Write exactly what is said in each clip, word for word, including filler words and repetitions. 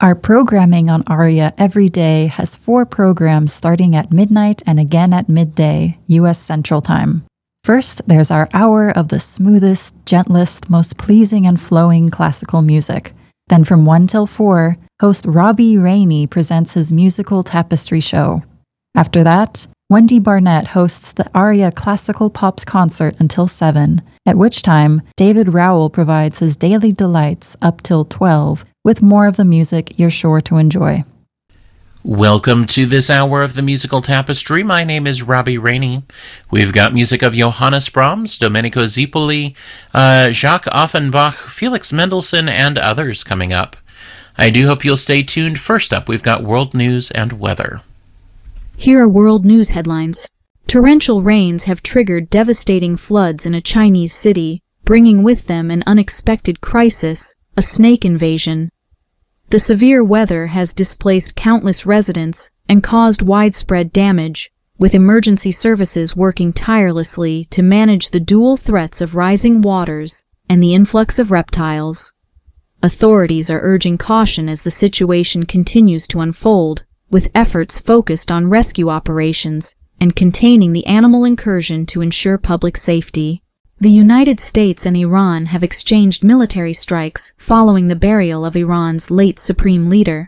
Our programming on ARIA every day has four programs starting at midnight and again at midday, U S Central Time. First, there's our hour of the smoothest, gentlest, most pleasing and flowing classical music. Then from one till four, host Robbie Rainey presents his musical tapestry show. After that, Wendy Barnett hosts the ARIA Classical Pops concert until seven, at which time David Rowell provides his daily delights up till twelve, with more of the music you're sure to enjoy. Welcome to this hour of the Musical Tapestry. My name is Robbie Rainey. We've got music of Johannes Brahms, Domenico Zipoli, uh, Jacques Offenbach, Felix Mendelssohn, and others coming up. I do hope you'll stay tuned. First up, we've got world news and weather. Here are world news headlines. Torrential rains have triggered devastating floods in a Chinese city, bringing with them an unexpected crisis, a snake invasion. The severe weather has displaced countless residents and caused widespread damage, with emergency services working tirelessly to manage the dual threats of rising waters and the influx of reptiles. Authorities are urging caution as the situation continues to unfold, with efforts focused on rescue operations and containing the animal incursion to ensure public safety. The United States and Iran have exchanged military strikes following the burial of Iran's late supreme leader.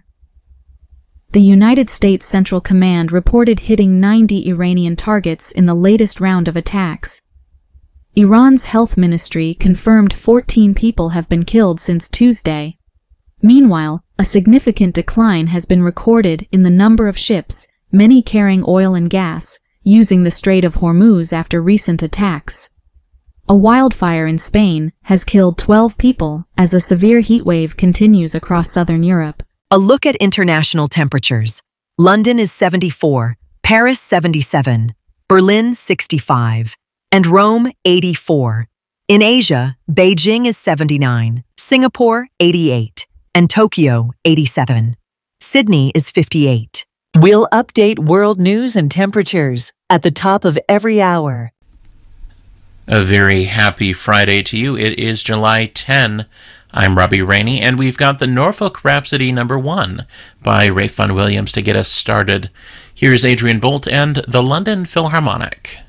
The United States Central Command reported hitting ninety Iranian targets in the latest round of attacks. Iran's health ministry confirmed fourteen people have been killed since Tuesday. Meanwhile, a significant decline has been recorded in the number of ships, many carrying oil and gas, using the Strait of Hormuz after recent attacks. A wildfire in Spain has killed twelve people as a severe heatwave continues across southern Europe. A look at international temperatures. London is seventy-four, Paris seventy-seven, Berlin sixty-five, and Rome eighty-four. In Asia, Beijing is seventy-nine, Singapore eighty-eight, and Tokyo eighty-seven. Sydney is fifty-eight. We'll update world news and temperatures at the top of every hour. A very happy Friday to you. It is July tenth. I'm Robbie Rainey, and we've got the Norfolk Rhapsody number one by Ralph Vaughan Williams to get us started. Here's Adrian Bolt and the London Philharmonic.